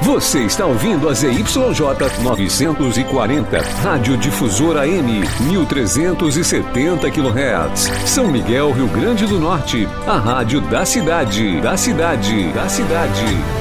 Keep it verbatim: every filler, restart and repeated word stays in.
Você está ouvindo a Z Y J novecentos e quarenta, Rádio Difusora M, mil trezentos e setenta quilohertz. São Miguel, Rio Grande do Norte, a rádio da cidade, da cidade, da cidade.